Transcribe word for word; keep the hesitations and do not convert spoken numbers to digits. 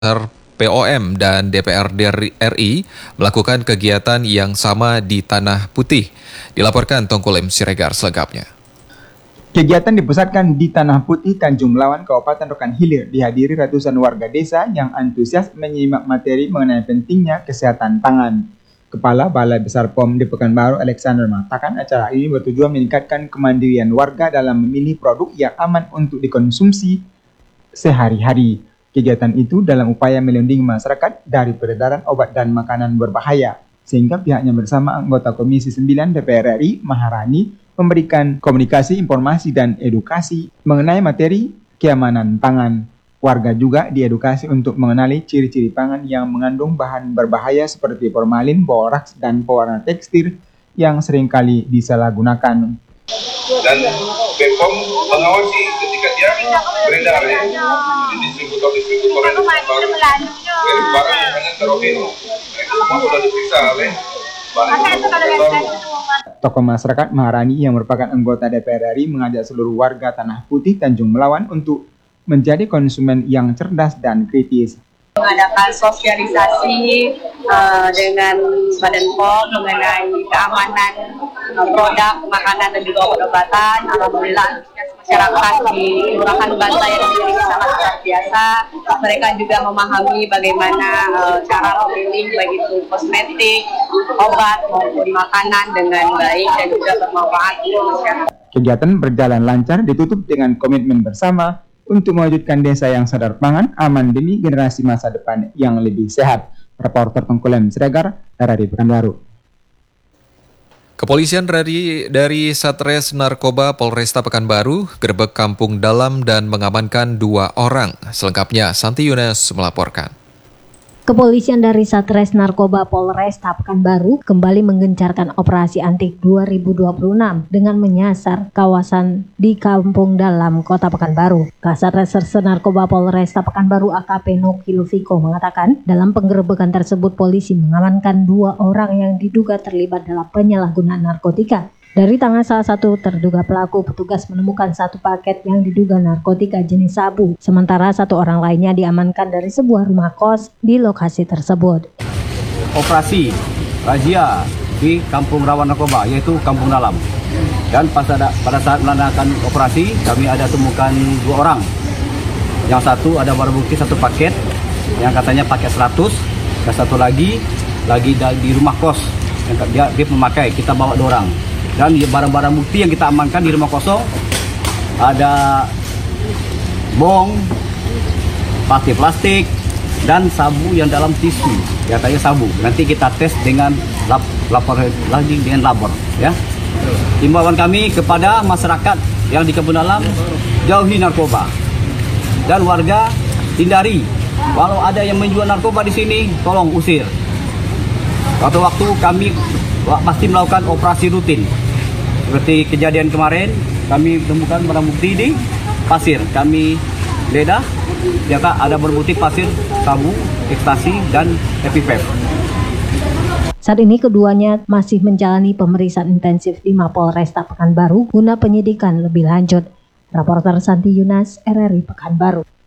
P O M dan D P R D R I melakukan kegiatan yang sama di Tanah Putih. Dilaporkan Tongkulem Siregar selengkapnya. Kegiatan dipusatkan di Tanah Putih, Tanjung Melawan, Kabupaten Rokan Hilir, dihadiri ratusan warga desa yang antusias menyimak materi mengenai pentingnya kesehatan pangan. Kepala Balai Besar P O M di Pekanbaru, Alexander, mengatakan acara ini bertujuan meningkatkan kemandirian warga dalam memilih produk yang aman untuk dikonsumsi sehari-hari. Kegiatan itu dalam upaya melindungi masyarakat dari peredaran obat dan makanan berbahaya, sehingga pihaknya bersama anggota Komisi sembilan D P R R I, Maharani, memberikan komunikasi, informasi, dan edukasi mengenai materi keamanan pangan. Warga juga diedukasi untuk mengenali ciri-ciri pangan yang mengandung bahan berbahaya seperti formalin, boraks, dan pewarna tekstil yang seringkali disalahgunakan. Dan B P O M mengawasi ketika dia beredar ya, di distributor-distributor yang baru dari barang hanya terofino, itu semua sudah diperiksa oleh Balai Besar. Tokoh masyarakat Maharani yang merupakan anggota D P R R I mengajak seluruh warga Tanah Putih, Tanjung Melawan untuk menjadi konsumen yang cerdas dan kritis. Mengadakan sosialisasi uh, dengan Badan P O M mengenai keamanan uh, produk makanan dan juga obat-obatan. Alhamdulillah masyarakat di Kelurahan Bantayan ini sangat luar biasa. Mereka juga memahami bagaimana uh, cara memilih baik itu kosmetik, obat maupun makanan dengan baik dan juga bermanfaat untuk masyarakat. Kegiatan berjalan lancar ditutup dengan komitmen bersama untuk mewujudkan desa yang sadar pangan, aman demi generasi masa depan yang lebih sehat. Reporter Tongkulem Siregar dari Pekanbaru. Kepolisian dari, dari Satres Narkoba Polresta Pekanbaru gerbek Kampung Dalam dan mengamankan dua orang. Selengkapnya Santi Yunes melaporkan. Kepolisian dari Satres Narkoba Polresta Pekanbaru kembali menggencarkan operasi Antik dua ribu dua puluh enam dengan menyasar kawasan di Kampung Dalam, Kota Pekanbaru. Kasat Reserse Narkoba Polresta Pekanbaru A K P Noki Lufiko mengatakan dalam penggerebekan tersebut polisi mengamankan dua orang yang diduga terlibat dalam penyalahgunaan narkotika. Dari tangan salah satu terduga pelaku, petugas menemukan satu paket yang diduga narkotika jenis sabu. Sementara satu orang lainnya diamankan dari sebuah rumah kos di lokasi tersebut. Operasi razia di Kampung Rawan Narkoba, yaitu Kampung Dalam. Dan pada, pada saat melaksanakan operasi, kami ada temukan dua orang. Yang satu ada barang bukti satu paket, yang katanya paket seratus. Dan satu lagi, lagi di rumah kos, yang dia, dia memakai, kita bawa dua orang. Dan barang-barang bukti yang kita amankan di rumah kosong ada bong, plastik plastik dan sabu yang dalam tisu, katanya sabu. Nanti kita tes dengan lab, lapor lagi dengan labor, ya. Himbauan kami kepada masyarakat yang di Kampung Dalam, jauhi narkoba dan warga hindari. Walau ada yang menjual narkoba di sini, tolong usir. Waktu-waktu kami pasti melakukan operasi rutin. Seperti kejadian kemarin, kami temukan barang bukti di pasir. Kami geledah, ternyata ada barang bukti pasir, sabu, ekstasi, dan epipep. Saat ini keduanya masih menjalani pemeriksaan intensif di Mapolresta Pekanbaru guna penyidikan lebih lanjut. Reporter Santi Yunes, R R I Pekanbaru.